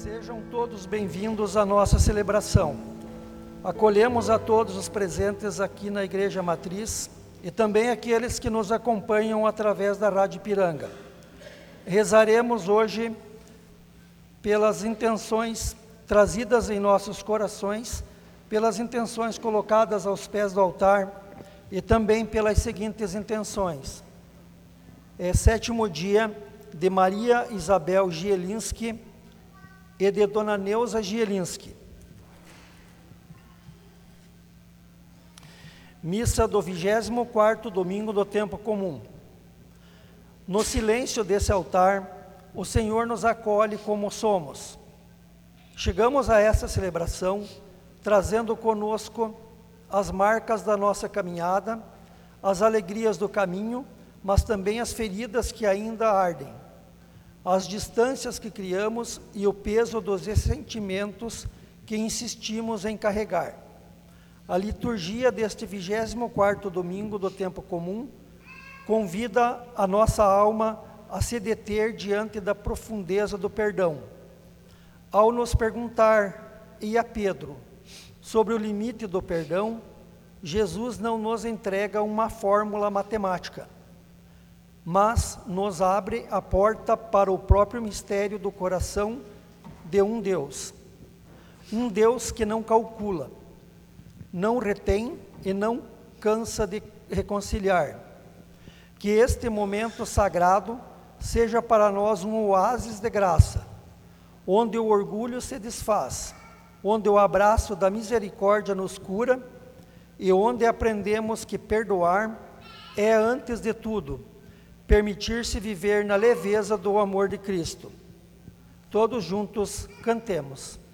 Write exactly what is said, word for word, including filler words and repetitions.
Sejam todos bem-vindos à nossa celebração. Acolhemos a todos os presentes aqui na Igreja Matriz e também aqueles que nos acompanham através da Rádio Ipiranga. Rezaremos hoje pelas intenções trazidas em nossos corações, pelas intenções colocadas aos pés do altar e também pelas seguintes intenções. É sétimo dia de Maria Isabel Gielinski e de Dona Neuza Gielinski. Missa do vigésimo quarto domingo do tempo comum. No silêncio desse altar, o Senhor nos acolhe como somos. Chegamos a essa celebração trazendo conosco as marcas da nossa caminhada, as alegrias do caminho, mas também as feridas que ainda ardem, as distâncias que criamos e o peso dos ressentimentos que insistimos em carregar. A liturgia deste vigésimo quarto domingo do tempo comum convida a nossa alma a se deter diante da profundeza do perdão. Ao nos perguntar, e a Pedro, sobre o limite do perdão, Jesus não nos entrega uma fórmula matemática, mas nos abre a porta para o próprio mistério do coração de um Deus. Um Deus que não calcula, não retém e não cansa de reconciliar. Que este momento sagrado seja para nós um oásis de graça, onde o orgulho se desfaz, onde o abraço da misericórdia nos cura e onde aprendemos que perdoar é, antes de tudo, permitir-se viver na leveza do amor de Cristo. Todos juntos cantemos.